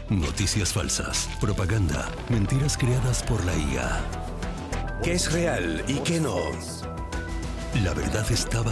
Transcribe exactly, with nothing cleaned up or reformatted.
Noticias falsas, propaganda, mentiras creadas por la I A. ¿Qué es real y qué no? La verdad estaba